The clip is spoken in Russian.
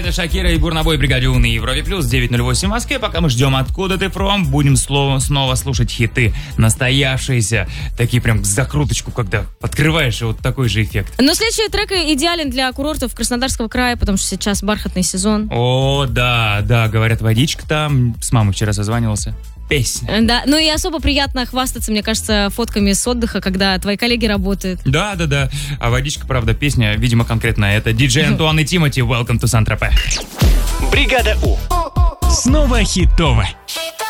это Шакира и Бурнабой, бригаде У на Европе Плюс, 9:08 в Москве. Пока мы ждем «Откуда ты from», будем снова слушать хиты. Настоявшиеся, такие прям закруточку, когда открываешь, и вот такой же эффект. Но следующий трек идеален для курортов Краснодарского края, потому что сейчас бархатный сезон. О, да, говорят, водичка там. С мамой вчера созванивался. Песня. Да, ну и особо приятно хвастаться, мне кажется, фотками с отдыха, когда твои коллеги работают. Да. А водичка, правда, песня, видимо, конкретно это диджей Антуан и Тимати, Welcome to Сан-Тропе. Бригада У. Снова хитово.